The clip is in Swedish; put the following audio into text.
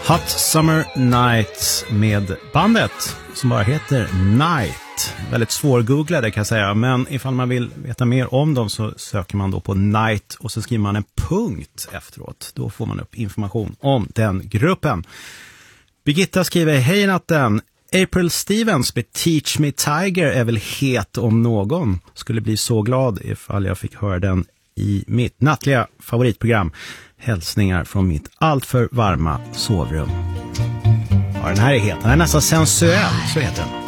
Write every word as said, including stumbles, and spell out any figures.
Hot Summer Night med bandet som bara heter Night. Väldigt svårgooglade kan jag säga, men ifall man vill veta mer om dem så söker man då på Night och så skriver man en punkt efteråt. Då får man upp information om den gruppen. Birgitta skriver: hej natten. April Stevens med Teach Me Tiger är väl het om någon. Skulle bli så glad ifall jag fick höra den i mitt nattliga favoritprogram. Hälsningar från mitt alltför varma sovrum. Ja, den här är het. Den är nästan sensuell, så heter den.